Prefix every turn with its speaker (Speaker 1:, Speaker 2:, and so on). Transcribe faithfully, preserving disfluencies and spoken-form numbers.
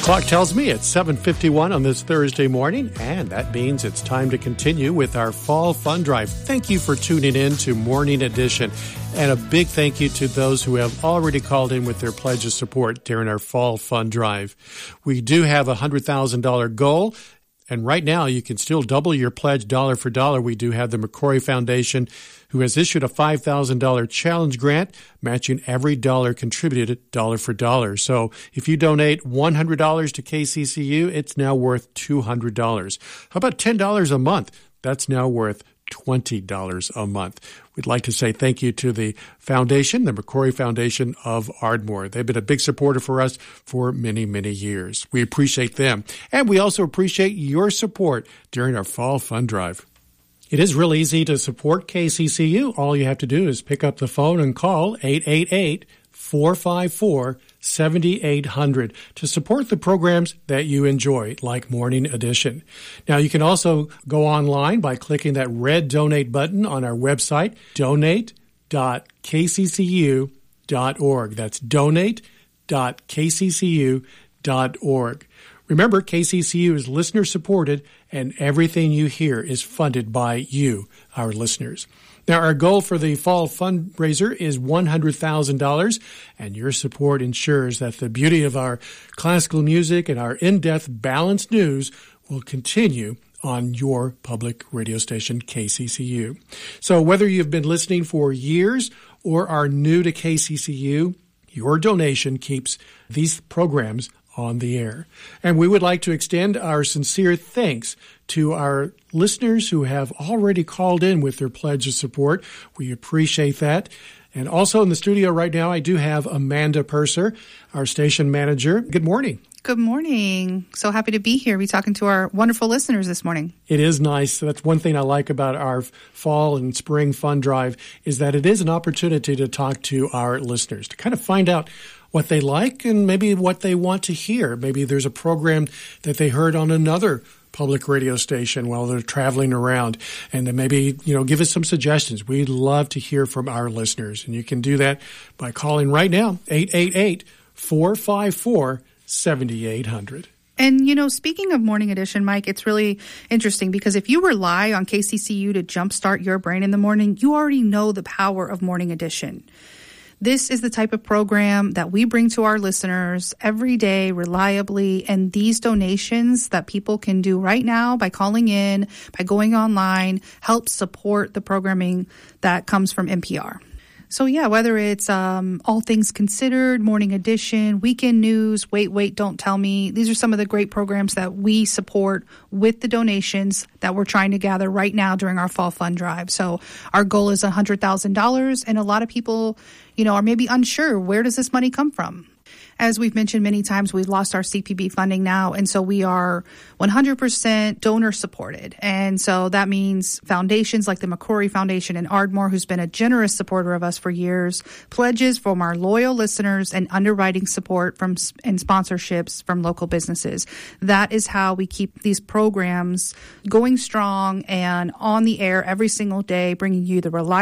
Speaker 1: Clock tells me it's seven fifty-one on this Thursday morning, and that means it's time to continue with our Fall Fund Drive. Thank you for tuning in to Morning Edition, and a big thank you to those who have already called in with their pledge of support during our Fall Fund Drive. We do have a one hundred thousand dollars goal, and right now you can still double your pledge dollar for dollar. We do have the McCrory Foundation, who has issued a five thousand dollars challenge grant, matching every dollar contributed dollar for dollar. So if you donate one hundred dollars to K C C U, it's now worth two hundred dollars. How about ten dollars a month? That's now worth twenty dollars a month. We'd like to say thank you to the foundation, the McCrory Foundation of Ardmore. They've been a big supporter for us for many, many years. We appreciate them. And we also appreciate your support during our Fall Fund Drive. It is real easy to support K C C U. All you have to do is pick up the phone and call eight eight eight, four five four, seven eight zero zero to support the programs that you enjoy, like Morning Edition. Now, you can also go online by clicking that red donate button on our website, donate dot k c c u dot org. That's donate dot k c c u dot org. Remember, K C C U is listener-supported, and everything you hear is funded by you, our listeners. Now, our goal for the fall fundraiser is one hundred thousand dollars, and your support ensures that the beauty of our classical music and our in-depth balanced news will continue on your public radio station, K C C U. So whether you've been listening for years or are new to K C C U, your donation keeps these programs on the air. And we would like to extend our sincere thanks to our listeners who have already called in with their pledge of support. We appreciate that. And also in the studio right now, I do have Amanda Purser, our station manager. Good morning.
Speaker 2: Good morning. So happy to be here. We're talking to our wonderful listeners this morning.
Speaker 1: It is nice. That's one thing I like about our fall and spring fund drive is that it is an opportunity to talk to our listeners, to kind of find out what they like and maybe what they want to hear. Maybe there's a program that they heard on another public radio station while they're traveling around, and then maybe, you know, give us some suggestions. We'd love to hear from our listeners, and you can do that by calling right now, eight eight eight, four five four, seven eight zero zero.
Speaker 2: And, you know, speaking of Morning Edition, Mike, it's really interesting because if you rely on K C C U to jumpstart your brain in the morning, you already know the power of Morning Edition. This is the type of program that we bring to our listeners every day reliably, and these donations that people can do right now by calling in, by going online, help support the programming that comes from N P R. So, yeah, whether it's um, All Things Considered, Morning Edition, Weekend News, Wait, Wait, Don't Tell Me. These are some of the great programs that we support with the donations that we're trying to gather right now during our Fall Fund Drive. So our goal is one hundred thousand dollars, and a lot of people, you know, are maybe unsure, where does this money come from? As we've mentioned many times, we've lost our C P B funding now, and so we are one hundred percent donor supported. And so that means foundations like the McCrory Foundation in Ardmore, who's been a generous supporter of us for years, pledges from our loyal listeners, and underwriting support from and sponsorships from local businesses. That is how we keep these programs going strong and on the air every single day, bringing you the reliable